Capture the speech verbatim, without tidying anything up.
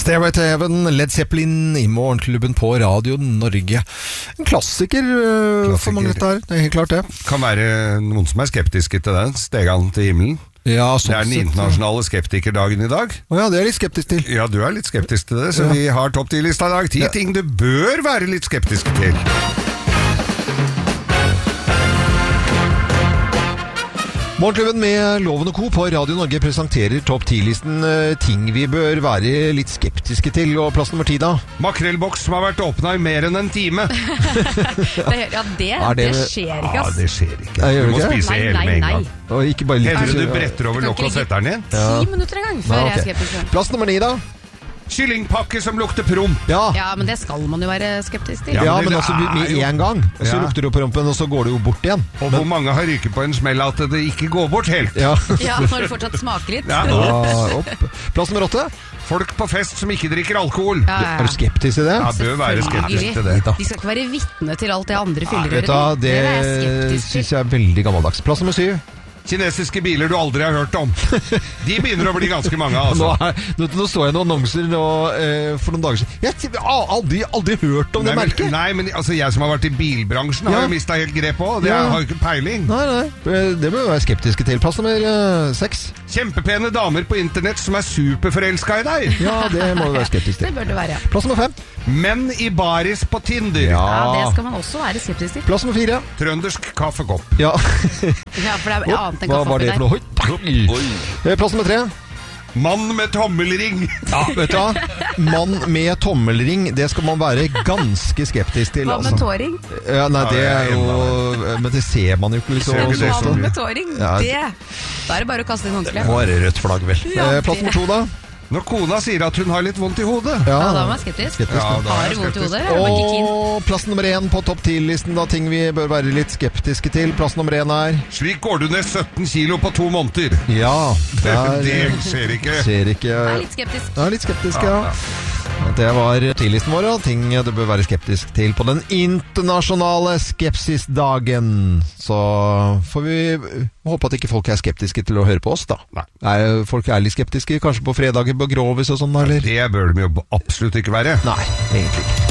Stairway to Heaven, Led Zeppelin i Morgenklubben på Radio Norge. En klassiker, klassiker. For mange dette her, det er helt klart det. Kan være noen som er skeptiske til den, Stegan til himmelen. Ja, det er den internasjonale skeptikerdagen i dag. Å ja, det er jeg litt skeptisk til. Ja, du er litt skeptisk til det, så ja. Vi har topp ti-lista i dag. Ti ja. ting du bør være litt skeptisk til. Morgenklubben med Loven og Co. på Radio Norge presenterer topp ti-listen uh, ting vi bør være litt skeptiske til. Og plass nummer ti da? Makrellboks som har vært åpnet i mer enn en time. det, ja, det, det, det skjer ikke, ass. Ja, det skjer ikke. Nei, du må ikke? spise nei, hele nei, med en nei. gang. Og ikke bare litt. Heller du bretter over lokk og setter den inn? Ja. Ti minutter en gang før ja, okay. jeg er skeptisk. Plass nummer ni da? Kyllingpakke som lukter promp. Ja. ja, men det skal man jo være skeptisk til. Ja, ja men, men altså med en gang. Og så ja. lukter det jo prompen, og så går det jo bort igjen. Og men, hvor mange har ryket på en smell at det ikke går bort helt? Ja, ja når det fortsatt smaker litt. Ja. Ja, opp. Plass nummer åtte. Folk på fest som ikke drikker alkohol. Ja, ja. Er du skeptisk til det? Ja, bør være skeptisk til det. De skal ikke være vittne til alt det andre fyller. Ja, det det synes jeg er veldig gammeldags. Plass nummer syv. Kinesiske biler du aldri har hørt om. De begynner å bli ganske mange, altså. Nå, er, nå, nå så jeg noen annonser nå, eh, for noen dager siden. Jeg har aldri, aldri hørt om nei, det merket. Men, nei, men altså, jeg som har vært i bilbransjen, ja. har jo mistet helt grep på. Det ja. har jo ikke peiling. Nei, nei. Det bør vi være skeptiske til. Plass nummer uh, seks. Kjempepene damer på internett som er superforelsket i deg. Ja, det må du være skeptisk til. Det bør det være, ja. Plass nummer fem. Menn i baris på Tinder. Ja. ja, det skal man også være skeptisk til. Plass nummer fire. Trøndersk kaffekopp. Ja. ja, for det er annet enn Hva var det for noe? Oi. Plass nummer tre. Mann med tommelring. Ja, vet du hva? Mann med tommelring, det skal man være ganske skeptisk til. Hva med altså. tåring? Ja, nei, det er jo Men det ser man jo ikke liksom. Mann med tåring, ja. det Da er det bare å kaste inn håndkle. Det må være rødt flagg, vel. Ja, Plass nummer to, da? Når kona sier at hun har litt vondt i hodet. Ja, ja da er man skeptisk. skeptisk ja, da har du vondt i hodet? Og plass nummer én på topp ti-listen da, ting vi bør være litt skeptiske til. Plass nummer én er slik går du ned sytten kilo på to måneder. Ja, der, det skjer ikke. Skjer ikke. Jeg er litt skeptisk. Ja, litt skeptisk, ja. ja. Det var ti-listen vår, og ting du bør være skeptisk til på den internasjonale skepsisdagen. Så får vi håpe at ikke folk er skeptiske til å høre på oss, da. Nei. Er folk er litt skeptiske, kanskje på fredager på Grovis og sånn, eller? Det bør de jo absolutt ikke være. Nei, egentlig ikke.